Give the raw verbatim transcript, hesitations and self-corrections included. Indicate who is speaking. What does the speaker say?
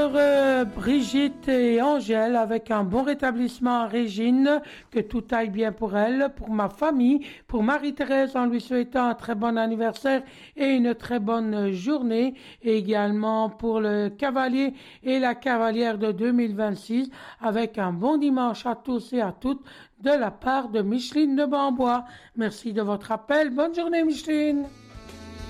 Speaker 1: Euh, Brigitte et Angèle avec un bon rétablissement à Régine, que tout aille bien pour elle, pour ma famille, pour Marie-Thérèse en lui souhaitant un très bon anniversaire et une très bonne journée, et également pour le cavalier et la cavalière de deux mille vingt-six avec un bon dimanche à tous et à toutes de la part de Micheline de Bambois. Merci de votre appel. Bonne journée Micheline.